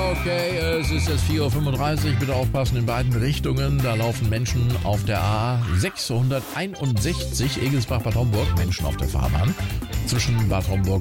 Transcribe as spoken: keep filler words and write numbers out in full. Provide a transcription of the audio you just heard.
Okay, es ist jetzt vier Uhr fünfunddreißig. Bitte aufpassen in beiden Richtungen. Da laufen Menschen auf der A sechshunderteinundsechzig, Egelsbach-Bad Homburg. Menschen auf der Fahrbahn. Zwischen Bad Homburg